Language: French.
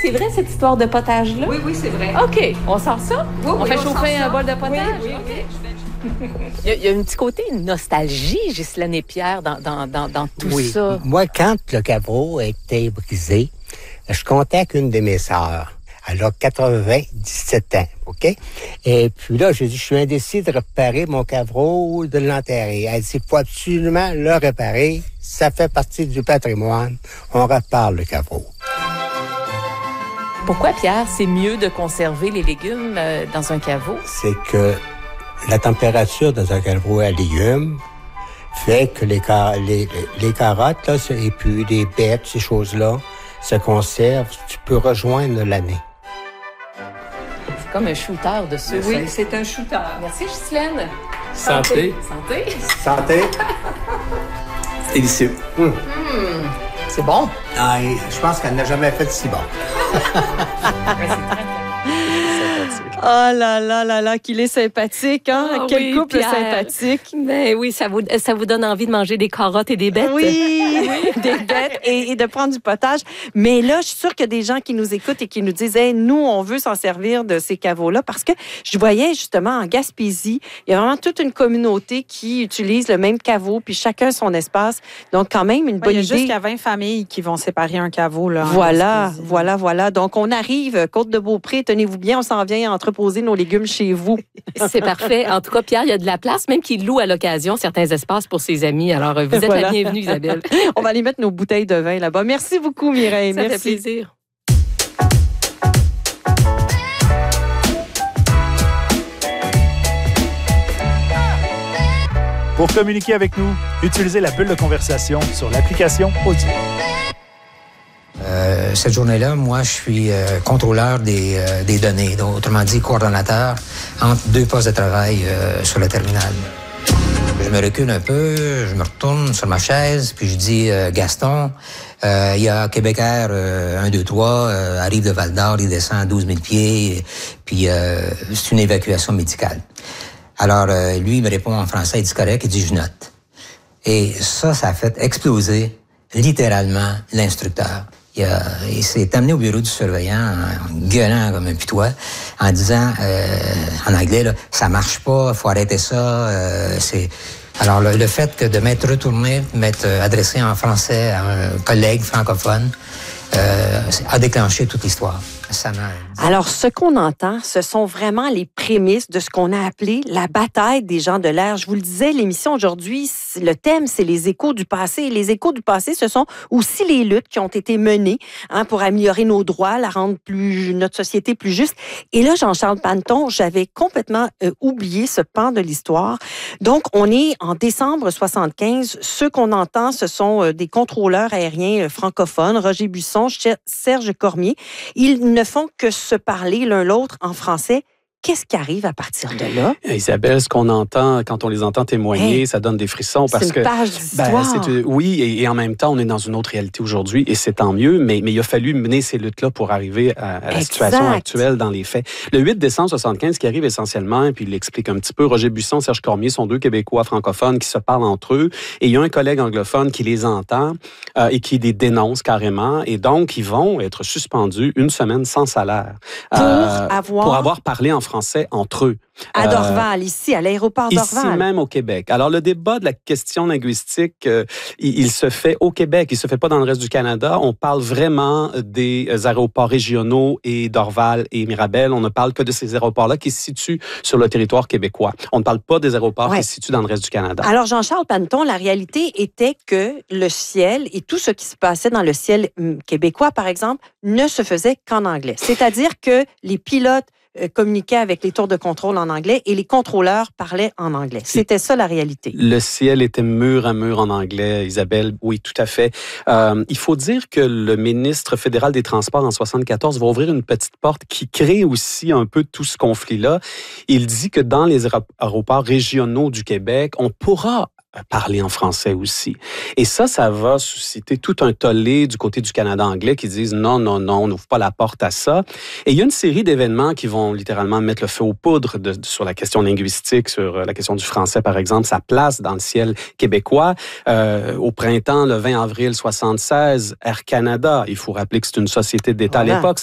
C'est vrai, cette histoire de potage-là? Oui, c'est vrai. OK, on sort ça? Oui, on fait chauffer un bol de potage? Oui. Il y a un petit côté nostalgie, Ghislaine et Pierre, dans tout ça. Moi, quand le caveau a été brisé, je comptais avec une de mes sœurs. Elle a 97 ans, OK? Et puis là, j'ai dit, je suis indécis de réparer mon caveau ou de l'enterrer. Elle dit, il faut absolument le réparer. Ça fait partie du patrimoine. On répare le caveau. Pourquoi, Pierre, c'est mieux de conserver les légumes dans un caveau? C'est que la température dans un caveau à légumes fait que les carottes, là, et puis les bêtes, ces choses-là, se conservent. Tu peux rejoindre l'année. C'est comme un shooter de ceux. Oui, c'est un shooter. Merci, Ghislaine. Santé. Santé. C'est délicieux. C'est bon. Ah, je pense qu'elle n'a jamais fait si bon. C'est très Oh là là là là, qu'il est sympathique, hein? Ah Quel oui, couple Pierre. sympathique. Ben oui, ça vous donne envie de manger des carottes et des bêtes. Oui, des bêtes et de prendre du potage. Mais là, je suis sûre qu'il y a des gens qui nous écoutent et qui nous disent, hey, nous, on veut s'en servir de ces caveaux-là parce que je voyais justement en Gaspésie, il y a vraiment toute une communauté qui utilise le même caveau puis chacun son espace. Donc, quand même, une bonne Il y a idée. jusqu'à 20 familles qui vont séparer un caveau. Là, Voilà. Donc, on arrive, Côte-de-Beaupré, tenez-vous bien, on s'en vient entreposer nos légumes chez vous. C'est parfait. En tout cas, Pierre, il y a de la place, même qu'il loue à l'occasion certains espaces pour ses amis. Alors, vous êtes la bienvenue, Isabelle. On va aller mettre nos bouteilles de vin là-bas. Merci beaucoup, Mireille. Ça Merci. fait plaisir. Pour communiquer avec nous, utilisez la bulle de conversation sur l'application Audio. Cette journée-là, moi, je suis contrôleur des données, donc, autrement dit, coordonnateur entre deux postes de travail sur le terminal. Je me recule un peu, je me retourne sur ma chaise, puis je dis, Gaston, il y a Québécois 1, 2, 3, arrive de Val-d'Or, il descend à 12 000 pieds, puis c'est une évacuation médicale. Alors, lui, il me répond en français, il dit correct, il dit je note. Et ça a fait exploser littéralement l'instructeur. Il s'est amené au bureau du surveillant en gueulant comme un putois, en disant en anglais, là, ça marche pas, faut arrêter ça. Alors le fait de m'être retourné, m'être adressé en français à un collègue francophone, a déclenché toute l'histoire. Alors, ce qu'on entend, ce sont vraiment les prémices de ce qu'on a appelé la bataille des gens de l'air. Je vous le disais, l'émission aujourd'hui, le thème, c'est les échos du passé. Et les échos du passé, ce sont aussi les luttes qui ont été menées pour améliorer nos droits, notre société plus juste. Et là, Jean-Charles Panton, j'avais complètement oublié ce pan de l'histoire. Donc, on est en décembre 75. Ceux qu'on entend, ce sont des contrôleurs aériens francophones, Roger Buisson, Serge Cormier. Ils ne font que se parler l'un l'autre en français. Qu'est-ce qui arrive à partir de là? Isabelle, ce qu'on entend, quand on les entend témoigner, ça donne des frissons. Parce c'est une page d'histoire. Oui, et en même temps, on est dans une autre réalité aujourd'hui, et c'est tant mieux, mais il a fallu mener ces luttes-là pour arriver à la situation actuelle dans les faits. Le 8 décembre 75, qui arrive essentiellement, puis il l'explique un petit peu, Roger Buisson, Serge Cormier sont deux Québécois francophones qui se parlent entre eux, et il y a un collègue anglophone qui les entend et qui les dénonce carrément, et donc ils vont être suspendus une semaine sans salaire. Pour avoir parlé en français entre eux. À Dorval, ici, à l'aéroport Dorval. Ici même au Québec. Alors, le débat de la question linguistique, il se fait au Québec, il se fait pas dans le reste du Canada. On parle vraiment des aéroports régionaux et Dorval et Mirabel. On ne parle que de ces aéroports-là qui se situent sur le territoire québécois. On ne parle pas des aéroports qui se situent dans le reste du Canada. Alors, Jean-Charles Panton, la réalité était que le ciel et tout ce qui se passait dans le ciel québécois, par exemple, ne se faisait qu'en anglais. C'est-à-dire que les pilotes communiquaient avec les tours de contrôle en anglais et les contrôleurs parlaient en anglais. C'était ça la réalité. Le ciel était mur à mur en anglais, Isabelle. Oui, tout à fait. Il faut dire que le ministre fédéral des Transports en 74 va ouvrir une petite porte qui crée aussi un peu tout ce conflit-là. Il dit que dans les aéroports régionaux du Québec, on pourra parler en français aussi. Et ça va susciter tout un tollé du côté du Canada anglais qui disent non, on n'ouvre pas la porte à ça. Et il y a une série d'événements qui vont littéralement mettre le feu aux poudres sur la question linguistique, sur la question du français, par exemple, sa place dans le ciel québécois. Au printemps, le 20 avril 76, Air Canada, il faut rappeler que c'est une société d'État à l'époque,